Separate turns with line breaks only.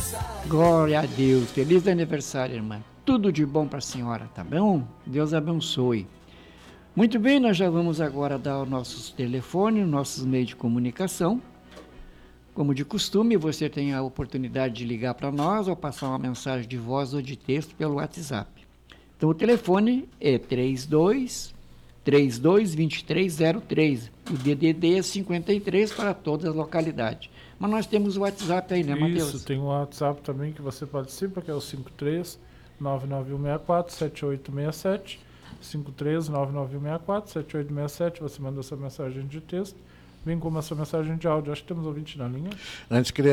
Glória a Deus. Feliz aniversário, irmã. Tudo de bom para a senhora, tá bom? Deus abençoe. Muito bem, nós já vamos agora dar os nossos telefones, nossos meios de comunicação. Como de costume, você tem a oportunidade de ligar para nós ou passar uma mensagem de voz ou de texto pelo WhatsApp. Então, o telefone é 322303. O DDD é 53 para todas as localidades. Mas nós temos o WhatsApp aí, né, Matheus?
Isso, tem o WhatsApp também que você participa, que é o 53-99164-7867. 53-99164-7867. Você manda sua mensagem de texto, bem como a sua mensagem de áudio. Acho que temos ouvinte na linha.
Antes queria